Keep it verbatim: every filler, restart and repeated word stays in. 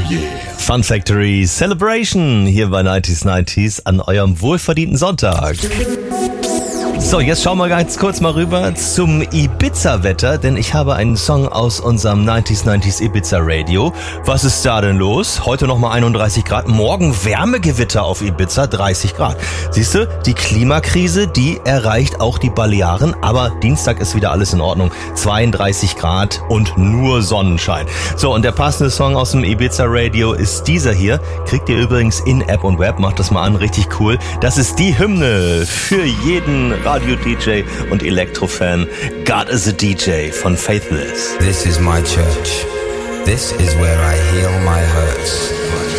yeah. Fun Factory Celebration hier bei neunzig neunzig an eurem wohlverdienten Sonntag. So, jetzt schauen wir ganz kurz mal rüber zum Ibiza-Wetter, denn ich habe einen Song aus unserem neunzig neunzig Ibiza Radio. Was ist da denn los? Heute nochmal einunddreißig Grad, morgen Wärmegewitter auf Ibiza, dreißig Grad. Siehst du, die Klimakrise, die erreicht auch die Balearen, aber Dienstag ist wieder alles in Ordnung. zweiunddreißig Grad und nur Sonnenschein. So, und der passende Song aus dem Ibiza Radio ist dieser hier. Kriegt ihr übrigens in App und Web, macht das mal an, richtig cool. Das ist die Hymne für jeden Radio-D J und Elektrofan. God is a D J von Faithless. This is my church. This is where I heal my hurts.